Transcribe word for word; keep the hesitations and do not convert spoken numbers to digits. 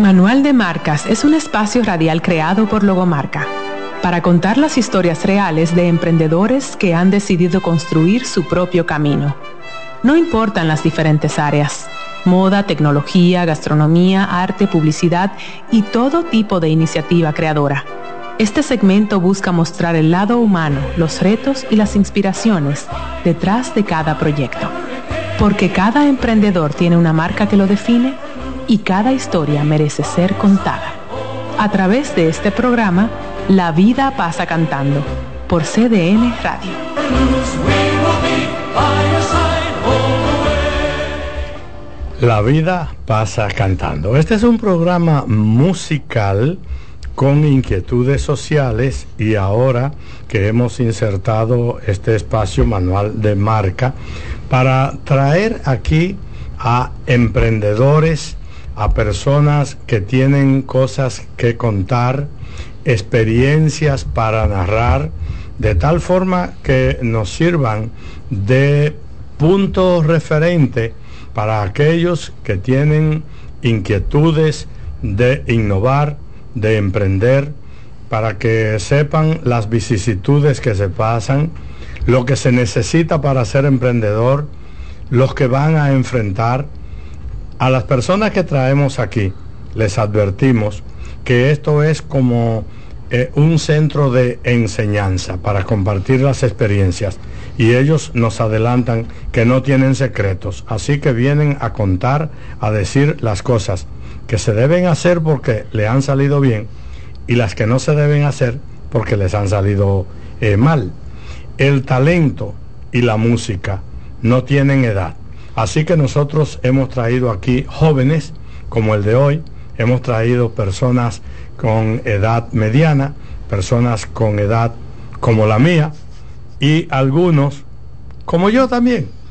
Manual de Marcas es un espacio radial creado por Logomarca para contar las historias reales de emprendedores que han decidido construir su propio camino. No importan las diferentes áreas: moda, tecnología, gastronomía, arte, publicidad y todo tipo de iniciativa creadora. Este segmento busca mostrar el lado humano, los retos y las inspiraciones detrás de cada proyecto. Porque cada emprendedor tiene una marca que lo define y cada historia merece ser contada. A través de este programa, La Vida Pasa Cantando, por C D N Radio. La Vida Pasa Cantando. Este es un programa musical con inquietudes sociales, y ahora que hemos insertado este espacio Manual de Marca para traer aquí a emprendedores, a personas que tienen cosas que contar, experiencias para narrar, de tal forma que nos sirvan de punto referente para aquellos que tienen inquietudes de innovar, de emprender, para que sepan las vicisitudes que se pasan, lo que se necesita para ser emprendedor, los que van a enfrentar. A las personas que traemos aquí les advertimos que esto es como eh, un centro de enseñanza para compartir las experiencias, y ellos nos adelantan que no tienen secretos, así que vienen a contar, a decir las cosas que se deben hacer porque le han salido bien y las que no se deben hacer porque les han salido eh, mal. El talento y la música no tienen edad. Así que nosotros hemos traído aquí jóvenes como el de hoy, hemos traído personas con edad mediana, personas con edad como la mía, y algunos como yo también,